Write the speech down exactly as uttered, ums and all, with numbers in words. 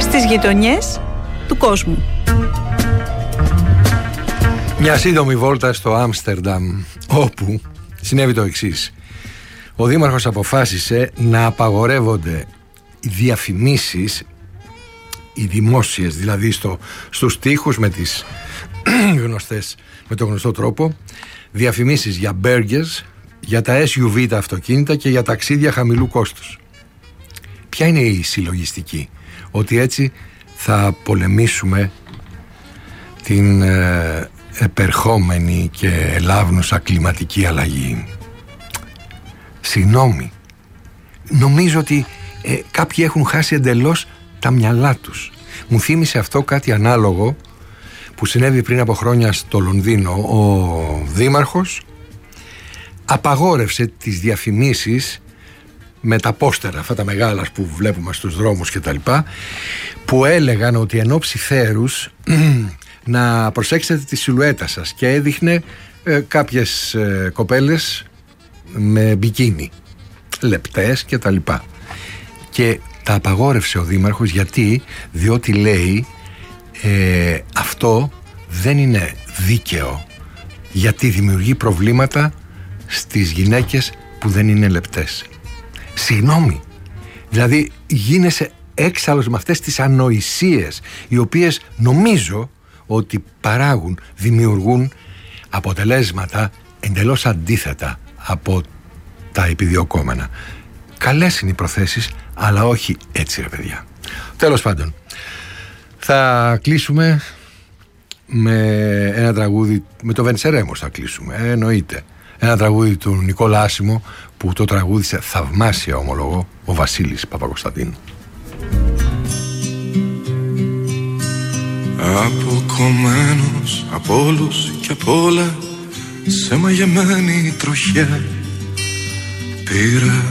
στις γειτονιές του κόσμου. Μια σύντομη βόλτα στο Άμστερνταμ, όπου συνέβη το εξής. Ο δήμαρχος αποφάσισε να απαγορεύονται οι διαφημίσεις, οι δημόσιες, δηλαδή στο, στους τοίχους με τις γνωστές, με τον γνωστό τρόπο, διαφημίσεις για μπέργκερς, για τα ες γιου βι τα αυτοκίνητα και για ταξίδια χαμηλού κόστους. Ποια είναι η συλλογιστική? Ότι έτσι θα πολεμήσουμε την ε, επερχόμενη και ελάβνουσα κλιματική αλλαγή. Συγγνώμη, νομίζω ότι ε, κάποιοι έχουν χάσει εντελώς τα μυαλά τους. Μου θύμισε αυτό κάτι ανάλογο που συνέβη πριν από χρόνια στο Λονδίνο. Ο δήμαρχος απαγόρευσε τις διαφημίσεις με τα πόστερα, αυτά τα μεγάλα που βλέπουμε στους δρόμους και τα λοιπά, που έλεγαν ότι εν ώψη θέρους να προσέξετε τη σιλουέτα σας, και έδειχνε ε, κάποιες ε, κοπέλες με μπικίνι, λεπτές και τα λοιπά, και τα απαγόρευσε ο δήμαρχος. Γιατί? Διότι λέει ε, αυτό δεν είναι δίκαιο, γιατί δημιουργεί προβλήματα στις γυναίκες που δεν είναι λεπτές. Συγγνώμη, δηλαδή γίνεσαι έξαλλος με αυτές τις ανοησίες, οι οποίες νομίζω ότι παράγουν, δημιουργούν αποτελέσματα εντελώς αντίθετα από τα επιδιωκόμενα. Καλές είναι οι προθέσεις, αλλά όχι έτσι, ρε παιδιά. Τέλος πάντων, θα κλείσουμε με ένα τραγούδι, με το Βενσερέμος θα κλείσουμε, ε, εννοείται. Ένα τραγούδι του Νικόλα Άσημο, που το τραγούδισε θαυμάσια, ομολογώ, ο Βασίλης Παπακοσταντίνου. Αποκομμένος από όλους και από όλα, σε μαγεμένη τροχιά πήρα